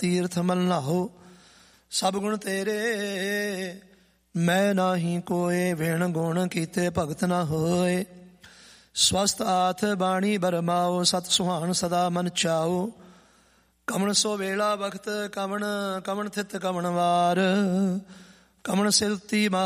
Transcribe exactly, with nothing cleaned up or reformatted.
ਤੀਰਥ ਮਲ ਨਾਹੋ। ਸਭ ਗੁਣ ਤੇਰੇ ਮੈਂ ਨਾਹੀ ਕੋਏ, ਵਿਣ ਗੁਣ ਕੀਤੇ ਭਗਤ ਨਾ ਹੋਏ। ਸਵਸਤ ਆਥ ਬਾਣੀ ਬਰਮਾਓ, ਸਤ ਸੁਹਾਣ ਸਦਾ ਮਨ ਚਾਓ। ਕਮਣ ਸੋ ਵੇਲਾ ਵਖਤ ਕਮਣ, ਕਮਣ ਥਿਤ ਕਮਣ ਵਾਰ, ਕਮਣ ਸਿਲਤੀ